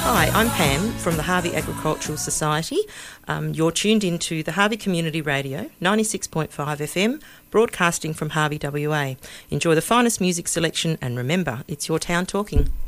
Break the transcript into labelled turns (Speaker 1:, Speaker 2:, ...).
Speaker 1: Hi, I'm Pam from the Harvey Agricultural Society. You're tuned into the Harvey Community Radio, 96.5 FM, broadcasting from Harvey, WA. Enjoy the finest music selection and remember, it's your town talking.